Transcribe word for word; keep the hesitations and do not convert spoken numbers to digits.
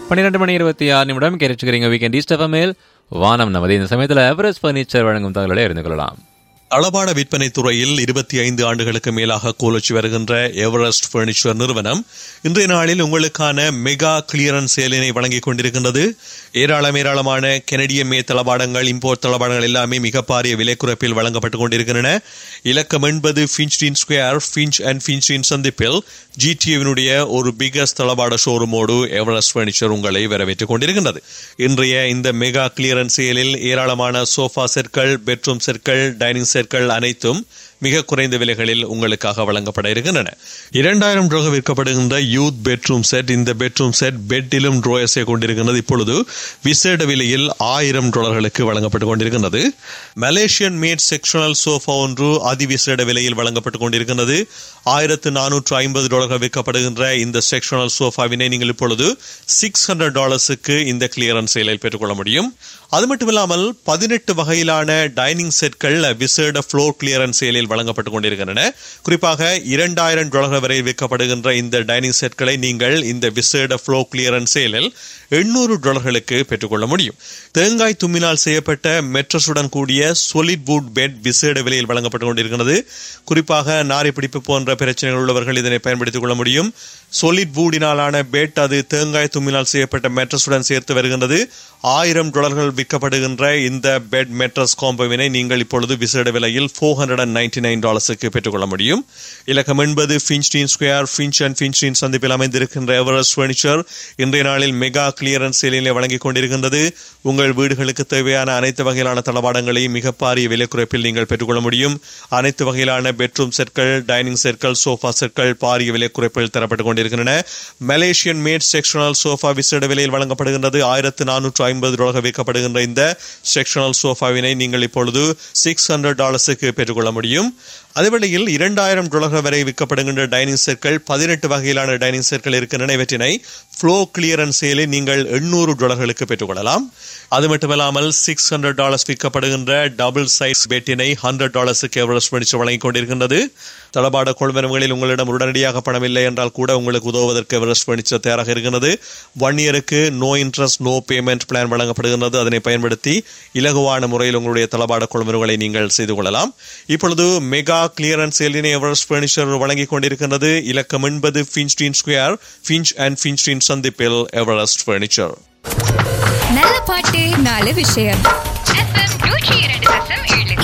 பன்னிரண்டு மணி இருபத்தி ஆறு நிமிடம் கேட்டுக்கிறீங்க வீக்கெண்ட் ஈஸ்ட் எஃப்எம்மில் வானம் நமது. இந்த சமயத்தில் எவரெஸ்ட் ஃபர்னிச்சர் வழங்கும் தகவலை அறிந்து கொள்ளலாம். தளபாட விற்பனை துறையில் இருபத்தி ஐந்து ஆண்டுகளுக்கு மேலாக கோலோச்சி வருகின்ற எவரெஸ்ட் பர்னிச்சர் நிறுவனம் இன்றைய நாளில் உங்களுக்கான மெகா கிளியரன்ஸ் சேலினை வழங்கிக் கொண்டிருக்கின்றது. ஏராளம் ஏராளமான கெனடிய மே தளபாடங்கள், இம்போர்ட் தளபாடங்கள் எல்லாமே மிக பாரிய விலை குறைப்பில் வழங்கப்பட்டுக் கொண்டிருக்கின்றன. இலக்கம் எண்பது ஃபின்ச்டீன் ஸ்கொயர் ஃபின்ச் அண்ட் ஃபின்ச்டீன் சந்திப்பில் ஜிடிஏவினுடைய ஒரு பிகஸ்ட் தளபாட ஷோரூமோடு எவரெஸ்ட் பர்னிச்சர் உங்களை வரவேற்றுக் கொண்டிருக்கின்றது. இன்றைய இந்த மெகா கிளியரன்ஸ் சேலில் ஏராளமான சோஃபா செட்கள், பெட்ரூம் செட்கள், டைனிங் செட்கள் அனைத்தும் மிக குறைந்த விலைகளில் உங்களுக்காக வழங்கப்பட இருக்கின்றன. இரண்டாயிரம் டாலர் விற்கப்படுகின்ற யூத் பெட்ரூம் செட், இந்த பெட்ரூம் செட் பெட்டிலும் ட்ரோயர்ஸை கொண்டிருக்கின்றது. இப்பொழுது விசேட விலையில் ஆயிரம் டாலர்களுக்கு வழங்கப்பட்டுக் கொண்டிருக்கின்றது. மலேசியன் மேட் செக்ஷனல் சோஃபா ஒன்று அதிவிசேட விலையில் வழங்கப்பட்டுக் கொண்டிருக்கின்றது. ஆயிரத்து நானூற்று ஐம்பது டாலர்கள் விற்கப்படுகின்ற இந்த செக்ஷனல் சோஃபாவினை நீங்கள் இப்பொழுது சிக்ஸ் ஹண்ட்ரட் டாலர்ஸுக்கு இந்த கிளியரன்ஸ் சேலில் பெற்றுக்கொள்ள முடியும். அது மட்டுமில்லாமல் பதினெட்டு வகையிலான டைனிங் செட்கள் விசேட ஃப்ளோர் கிளியரன்ஸ் சேலில் வழங்கப்பட்டுக் கொண்டிருக்கின்றன. குறிப்பாக இரண்டாயிரம் டாலர்கள் வரை விற்கப்படுகின்ற இந்த டைனிங் செட்களை நீங்கள் இந்த விசேட ஃப்ளோர் கிளியரன்ஸ் சேலில் எண்ணூறு டாலர்களுக்கு பெற்றுக்கொள்ள முடியும். தேங்காய் தும்மினால் செய்யப்பட்ட மெட்ரஸுடன் கூடிய சொலிட் வுட் பெட் விசேட விலையில் வழங்கப்பட்டுக் கொண்டிருக்கிறது. குறிப்பாக நாரி பிடிப்பு போன்ற பிரச்சனைகள் உள்ளவர்கள் இதனை பயன்படுத்திக் கொள்ள முடியும். சொலிட் வுடினாலான பெட், அது தேங்காய் தும்மினால் செய்யப்பட்ட மெட்ரஸுடன் சேர்த்து வருகின்றது. ஆயிரம் டாலர்கள் விற்கப்படுகின்ற இந்த பெட் மெட்ரஸ் காம்போவினை நீங்கள் இப்பொழுது விசேட விலையில் four hundred and ninety nine டாலர்ஸுக்கு பெற்றுக்கொள்ள முடியும். இலக்கம் என்பது ஃபின்ச்டீன் ஸ்கொயர் ஃபின்ச் அண்ட் ஃபின்ச்டீன் சந்திப்பில் அமைந்திருக்கின்ற எவரெஸ்ட் பர்னிச்சர் இன்றைய நாளில் மெகா கிளியரன்ஸ் சேலிலே வழங்கிக் கொண்டிருக்கின்றது. உங்கள் வீடுகளுக்கு தேவையான அனைத்து வகையிலான தளபாடங்களையும் மிக பாரிய விலை குறைப்பில் நீங்கள் பெற்றுக்கொள்ள முடியும். அனைத்து வகையிலான பெட்ரூம் செட்கள், டைனிங் செட்கள், சோஃபா செட்கள் பாரிய விலை குறைப்பில் தரப்பட்டுக் கொண்டிருக்கின்றன. மலேசியன் மேட் செக்ஷனல் சோஃபா விசேட விலையில் வழங்கப்படுகின்றது. ஆயிரத்து நானூற்று ஐம்பது டாலர்கள் விற்கப்படுகின்ற இந்த செக்ஷனல் சோஃபாவினை நீங்கள் இப்பொழுது சிக்ஸ் ஹண்ட்ரட் டாலர்ஸுக்கு பெற்றுக்கொள்ள முடியும். அதேவேளையில் இரண்டாயிரம் டாலர்கள் வரை விற்கப்படுகின்ற டைனிங் செட்கள், பதினெட்டு வகையிலான டைனிங் செட்கள் இருக்கின்றன. இவற்றினை ஃப்ளோ கிளியரன்ஸ் சேலில் நீங்கள் எண்ணூறு டாலர்களுக்கு பெற்றுக்கொள்ளலாம். அது மட்டுமல்லாமல் six hundred dollars விற்கப்படுகின்ற double size பெட்டினை hundred டாலர்ஸுக்கு Everest furniture வழங்கிக் கொண்டிருக்கின்றது. தளபாட கொள்வனவுகளில் உங்களிடம் உடனடியாக பணம் இல்லை என்றால் கூட உங்களுக்கு உதவுவதற்கு எவரெஸ்ட் பர்னிச்சர் தயாராக இருக்கிறது. ஒன் இயருக்கு no interest no payment plan வழங்கப்படுகின்றது. அதனை பயன்படுத்தி இலகுவான முறையில் உங்களுடைய தளபாட கொள்வனவுகளை நீங்கள் செய்து கொள்ளலாம். இப்பொழுது மெகா கிளியரன்ஸ் சேலினை எவரெஸ்ட் பர்னிச்சர் வழங்கிக் கொண்டிருக்கின்றது. இலக்கம் என்பது ஃபின்ச்டீன் ஸ்கொயர் ஃபின்ச் அண்ட் ஃபின்ச்டீன் சந்திப்பில் எவரெஸ்ட் பர்னிச்சர். நல்ல பாட்டு, நல்ல விஷயம். எஃப்எம் நூற்றி இரண்டு தசம் ஏழு.